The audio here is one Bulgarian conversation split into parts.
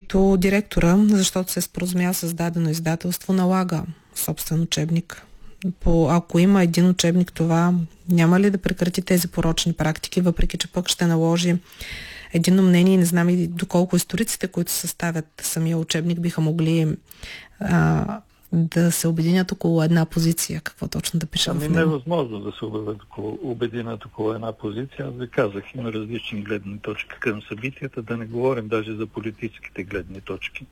нито директора, защото се е споразумял с дадено издателство, налага собствен учебник. Ако има един учебник, това няма ли да прекрати тези порочни практики, въпреки че пък ще наложи единно мнение и не знам и доколко историците, които съставят самия учебник, биха могли да се обединят около една позиция. Какво точно да пишем в него? Не е възможно да се обединят около една позиция. Аз ви казах, има различни гледни точки към събитията, да не говорим даже за политическите гледни точки.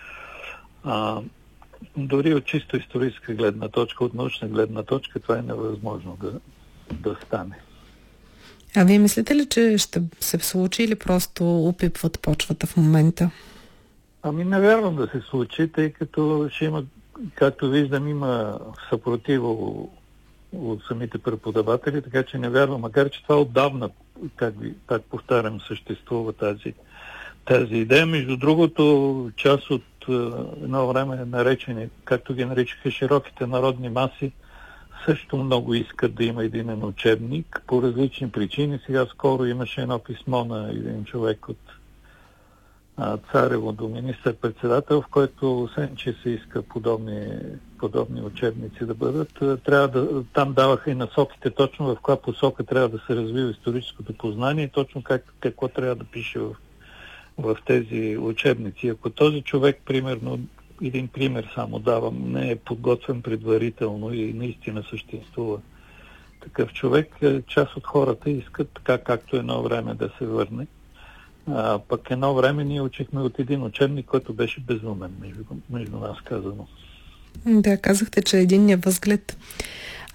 Дори от чисто историческа гледна точка, от научна гледна точка, това е невъзможно да стане. А вие мислите ли, че ще се случи или просто опипват почвата в момента? Не вярвам да се случи, тъй като ще има, както виждам, има съпротива от самите преподаватели, така че не вярвам, макар че това отдавна, как повтарям, съществува тази идея. Между другото, част от едно време наречени, както ги наричаха широките народни маси, също много искат да има единен учебник по различни причини. Сега скоро имаше едно писмо на един човек от Царево до министър-председател, в който освен, че се иска подобни учебници да бъдат, там даваха и насоките точно в каква посока трябва да се развива историческото познание и точно какво трябва да пише в тези учебници. Ако този човек, примерно, един пример само давам, не е подготвен предварително и наистина съществува такъв човек, част от хората искат така, както едно време да се върне. Пък едно време ние учихме от един учебник, който беше безумен, между нас казано. Да, казахте, че единният възглед.